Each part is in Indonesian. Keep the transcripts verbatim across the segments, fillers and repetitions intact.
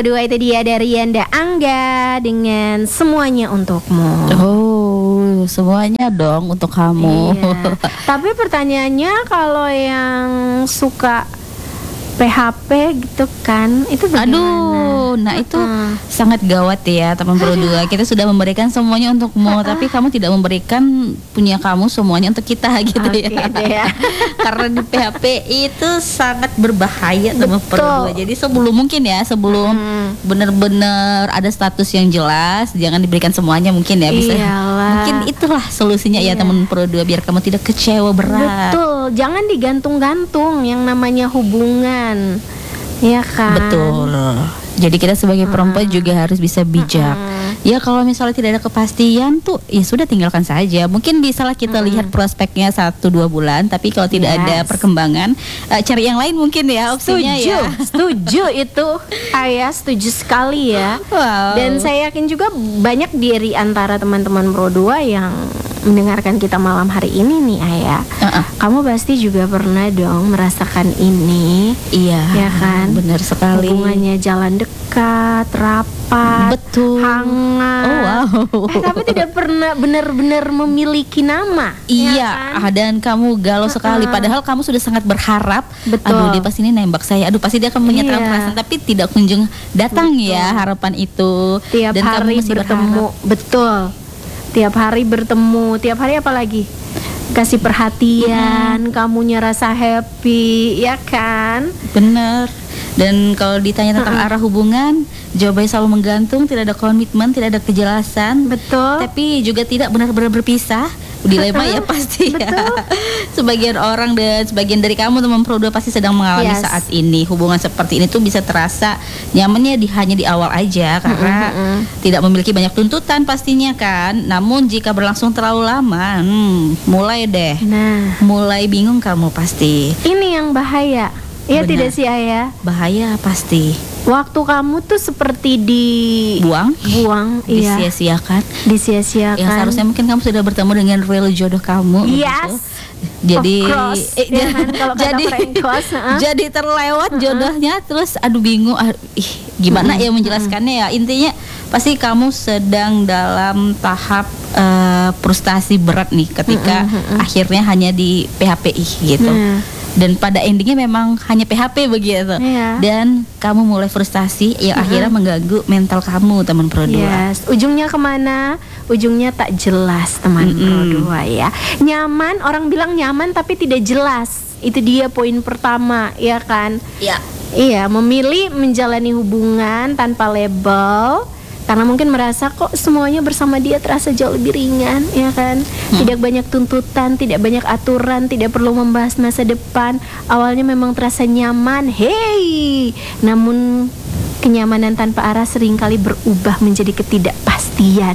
Pro dua itu dia dari Yanda Angga dengan Semuanya Untukmu. Oh, semuanya dong untuk kamu. Iya. Tapi pertanyaannya kalau yang suka P H P gitu kan, itu bagaimana? Aduh, nah itu uh-uh. sangat gawat ya teman Pro dua. Kita sudah memberikan semuanya untukmu, uh-uh. tapi kamu tidak memberikan punya kamu semuanya untuk kita gitu okay, ya. ya. Karena di P H P itu sangat berbahaya teman Pro dua. Jadi sebelum mungkin ya, sebelum hmm. benar-benar ada status yang jelas, jangan diberikan semuanya mungkin ya bisa. Iyalah. Mungkin itulah solusinya iya. ya teman Pro dua biar kamu tidak kecewa berat. Betul, jangan digantung-gantung yang namanya hubungan. Iya kan? Betul. Jadi kita sebagai perempuan uh. juga harus bisa bijak. Uh-uh. Ya kalau misalnya tidak ada kepastian tuh, ya sudah tinggalkan saja. Mungkin bisalah kita uh-uh. lihat prospeknya satu dua bulan, tapi kalau tidak yes. ada perkembangan, uh, cari yang lain mungkin ya opsinya. Setuju, ya. setuju itu. Ayah setuju sekali ya. Wow. Dan saya yakin juga banyak dari antara teman-teman Pro dua yang mendengarkan kita malam hari ini nih Ayah, uh-uh. kamu pasti juga pernah dong merasakan ini. Iya, ya kan? Benar sekali. Hubungannya jalan dekat, rapat, betul, hangat. Oh wow. Eh, tapi tidak pernah benar-benar memiliki nama. Iya, ya kan? Dan kamu galau uh-uh. sekali. Padahal kamu sudah sangat berharap. Betul. Aduh, dia pasti ini nembak saya. Aduh, pasti dia akan menyatakan iya. perasaan, tapi tidak kunjung datang. Betul. Ya harapan itu. Tiap Dan hari kamu bertemu, berharap. betul. Tiap hari bertemu, tiap hari apa lagi? Kasih perhatian, hmm. kamunya rasa happy, ya kan? Bener. Dan kalau ditanya tentang uh-uh. arah hubungan, jawabannya selalu menggantung, tidak ada komitmen, tidak ada kejelasan. Betul. Tapi juga tidak benar-benar berpisah. Dilema ya pasti ya. Sebagian orang dan sebagian dari kamu teman Pro dua pasti sedang mengalami yes. saat ini. Hubungan seperti ini tuh bisa terasa nyamannya di, hanya di awal aja karena mm-hmm. tidak memiliki banyak tuntutan pastinya kan. Namun jika berlangsung terlalu lama, hmm, mulai deh. Nah, mulai bingung kamu pasti. Ini yang bahaya. Iya tidak sih Ayah? Bahaya pasti. Waktu kamu tuh seperti dibuang, buang, disia-siakan, iya. disia-siakan. Yang seharusnya mungkin kamu sudah bertemu dengan real jodoh kamu. Yes. Gitu. Jadi, eh, ya kan? Kalau jadi, cross, uh. jadi terlewat uh-huh. jodohnya, terus aduh bingung, aduh, ih, gimana uh-huh. ya menjelaskannya ya. Intinya pasti kamu sedang dalam tahap uh, frustasi berat nih ketika uh-huh. akhirnya hanya di P H P I gitu. Uh. Dan pada endingnya memang hanya P H P begitu. Yeah. Dan kamu mulai frustasi yang uh-huh. akhirnya mengganggu mental kamu teman Pro dua. Yes. Ujungnya kemana? Ujungnya tak jelas teman mm-hmm. Pro dua ya. Nyaman, orang bilang nyaman tapi tidak jelas. Itu dia poin pertama, ya kan? Iya. Iya, memilih menjalani hubungan tanpa label. Karena mungkin merasa kok semuanya bersama dia terasa jauh lebih ringan, ya kan? Hmm. Tidak banyak tuntutan, tidak banyak aturan, tidak perlu membahas masa depan. Awalnya memang terasa nyaman, hey. Namun kenyamanan tanpa arah seringkali berubah menjadi ketidakpastian.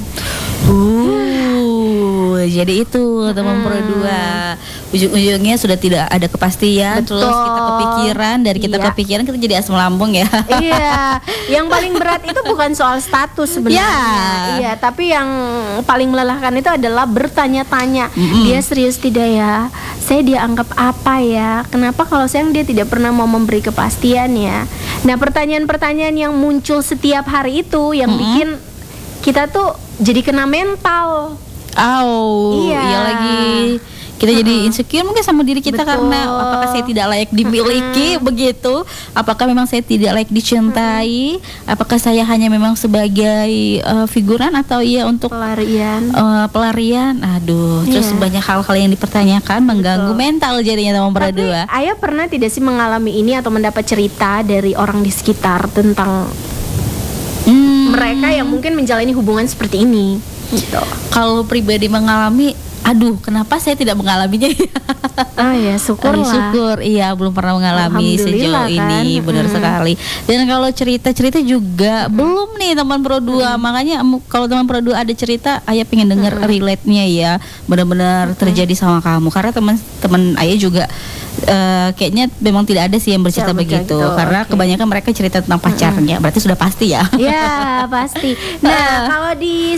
Uh, jadi itu teman hmm. Pro dua. Ujung-ujungnya sudah tidak ada kepastian. Betul. Terus kita kepikiran, dari kita iya. kepikiran kita jadi asam lambung ya. Iya. Yang paling berat itu bukan soal status sebenarnya. Yeah. Iya, tapi yang paling melelahkan itu adalah bertanya-tanya. Mm-hmm. Dia serius tidak ya? Saya dia anggap apa ya? Kenapa kalau sayang dia tidak pernah mau memberi kepastian ya? Nah, pertanyaan-pertanyaan yang muncul setiap hari itu yang mm-hmm. bikin kita tuh jadi kena mental. Oh, iya, iya lagi. Kita uh-huh. jadi insecure mungkin sama diri kita. Betul. Karena apakah saya tidak layak dimiliki uh-huh. begitu? Apakah memang saya tidak layak dicintai? Uh-huh. Apakah saya hanya memang sebagai uh, figuran atau iya untuk pelarian? Uh, pelarian. Aduh, yeah. Terus banyak hal-hal yang dipertanyakan. Betul. Mengganggu mental jadinya teman Pro dua. Ayah pernah tidak sih mengalami ini atau mendapat cerita dari orang di sekitar tentang hmm. mereka yang mungkin menjalani hubungan seperti ini? Gitu. Kalau pribadi mengalami, aduh, kenapa saya tidak mengalaminya ya? Ah ya, syukurlah. Uh, syukur, iya belum pernah mengalami sejauh kan? Ini, benar hmm. sekali. Dan kalau cerita-cerita juga hmm. belum nih teman Pro dua. Hmm. Makanya kalau teman Pro dua ada cerita, Ayah pengen dengar hmm. relate-nya ya, benar-benar hmm. terjadi sama kamu. Karena teman-teman Ayah juga uh, kayaknya memang tidak ada sih yang bercerita ya, begitu. Gitu. Karena okay. kebanyakan mereka cerita tentang pacarnya, hmm. berarti sudah pasti ya. Ya pasti. Nah, kalau di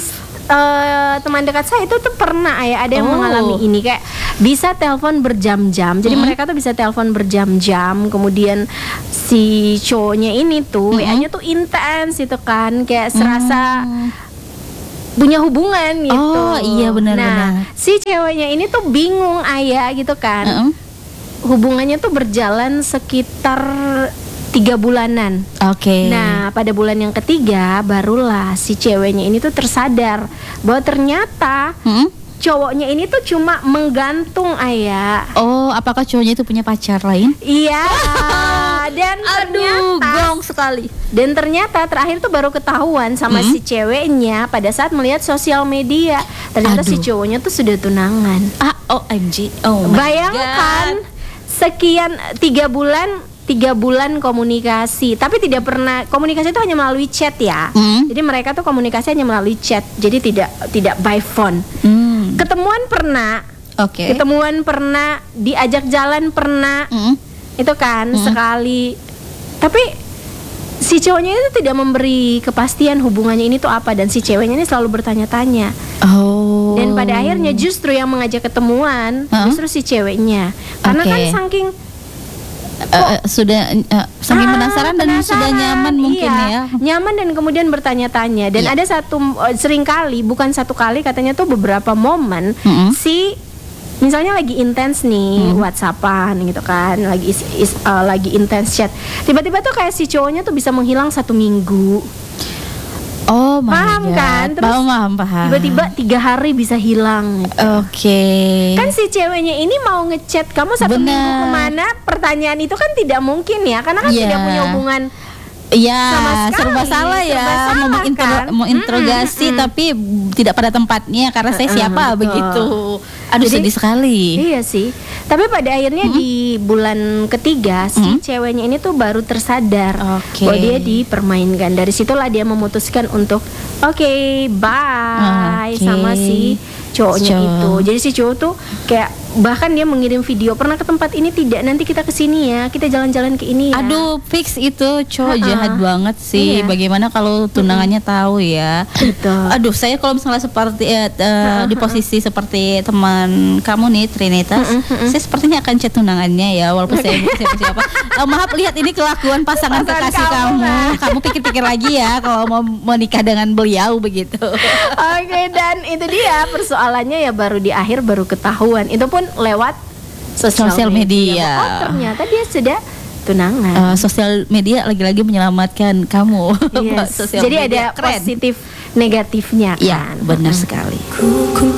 uh, teman dekat saya itu tuh pernah ya ada yang Oh. mengalami ini, kayak bisa telepon berjam-jam. Jadi Mm-hmm. mereka tuh bisa telepon berjam-jam. Kemudian si cowoknya ini tuh Mm-hmm. W A-nya tuh intens itu kan, kayak serasa Mm. punya hubungan gitu. Oh, iya, benar-benar. Nah, si ceweknya ini tuh bingung ayah gitu kan. Mm-mm. Hubungannya tuh berjalan sekitar tiga bulanan. Oke. Nah, pada bulan yang ketiga barulah si ceweknya ini tuh tersadar bahwa ternyata Mm-mm. cowoknya ini tuh cuma menggantung ayah. Oh, apakah cowoknya itu punya pacar lain? Iya. Dan Aduh, ternyata gong sekali. dan ternyata terakhir tuh baru ketahuan sama Mm-mm. si ceweknya pada saat melihat sosial media. Ternyata si Aduh. cowoknya tuh sudah tunangan. Ah, O M G. Oh my Bayangkan God. sekian tiga bulan tiga bulan komunikasi, tapi tidak pernah komunikasi itu hanya melalui chat ya. Mm. Jadi mereka tuh komunikasi hanya melalui chat, jadi tidak tidak by phone. Hmm. Ketemuan pernah, Oke. ketemuan pernah, diajak jalan pernah, Mm. itu kan Mm. sekali. Tapi si cowoknya itu tidak memberi kepastian hubungannya ini tuh apa, dan si ceweknya ini selalu bertanya-tanya. Oh. Dan pada akhirnya justru yang mengajak ketemuan Huh? justru si ceweknya, karena Oke. kan saking Eh, eh, sudah eh, saking Ah, penasaran dan sudah nyaman mungkin iya. ya. Nyaman dan kemudian bertanya-tanya. Dan Iya. ada satu uh, sering kali, bukan satu kali, katanya tuh beberapa momen Mm-mm. si misalnya lagi intens nih Mm. WhatsAppan gitu kan, lagi is, is- uh, lagi intens chat. Tiba-tiba tuh kayak si cowoknya tuh bisa menghilang satu minggu. Oh my Paham God. kan? Terus paham, paham, paham. Tiba-tiba tiga hari bisa hilang. gitu. Oke. Kan si ceweknya ini mau ngechat kamu satu Benar. minggu kemana? Pertanyaan itu kan tidak mungkin ya, karena kan Iya. tidak punya hubungan. Iya, Sama sekali, serba salah ya. serba salah, mau mengintro- kan? mau interogasi Mm-mm, mm-mm. tapi tidak pada tempatnya karena saya Mm-mm, siapa betul. begitu. Aduh, Jadi- sedih sekali. Iya sih. Tapi pada akhirnya di bulan ketiga si Mm. ceweknya ini tuh baru tersadar Oke. bahwa dia dipermainkan. Dari situlah dia memutuskan untuk oke, bye Oke. sama si cowoknya Cowok. itu. Jadi si cowok tuh kayak bahkan dia mengirim video, pernah ke tempat ini tidak, nanti kita ke sini ya, kita jalan-jalan ke ini ya. Aduh, fix itu cowok Ha-ha. jahat banget sih. Iya. Bagaimana kalau tunangannya tahu ya? Betul. Aduh, saya kalau misalnya seperti eh, eh, di posisi seperti teman kamu nih, Trinitas, Mm-mm, mm-mm. saya sepertinya akan chat tunangannya ya, walaupun saya bukan siapa-siapa. Eh, maaf, lihat ini kelakuan pasangan Pasangan kekasih kamu, kamu. kan? Kamu pikir-pikir lagi ya kalau mau menikah dengan beliau begitu. Oke, dan itu dia persoalannya ya, baru di akhir baru ketahuan. Itu pun lewat sosial, Sosial media. Oh, ternyata dia sudah tunangan. Eh, sosial media lagi-lagi menyelamatkan kamu. Yes. Sosial Jadi media ada keren. positif negatifnya kan. Ya, benar sekali. Ku